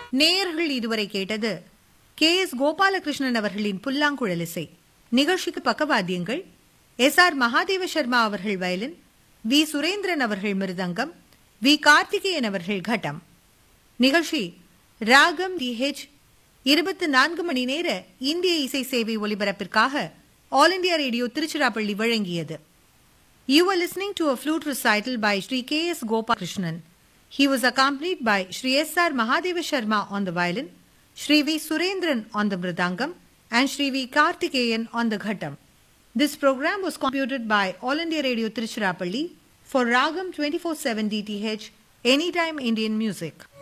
நேயர்கள் இதுவரை கேட்டது கே.எஸ். கோபாலகிருஷ்ணன் அவர்களின் புல்லாங்குழல் இசை. நிகழ்ச்சிக்கு பக்கவாத்தியங்கள் எஸ்.ஆர். மகாதேவ சர்மா அவர்கள் வயலின், வி. சுரேந்திரன் அவர்கள் மிருதங்கம், வி. கார்த்திகேயன் அவர்கள் கட்டம். நிகழ்ச்சி ராகம் DH 24 மணி நேர இந்திய இசை சேவை ஒலிபரப்பிற்காக ஆல் இண்டியா ரேடியோ திருச்சிராப்பள்ளி வழங்கியது. You were listening to a flute recital by Sri K.S. Gopalakrishnan. He was accompanied by Sri S.R. Mahadeva Sharma on the violin, Sri V. Surendran on the mridangam, and Sri V. Karthikeyan on the ghattam. This program was computed by All India Radio Tiruchirappalli for Ragam 24/7 DTH, Anytime Indian Music.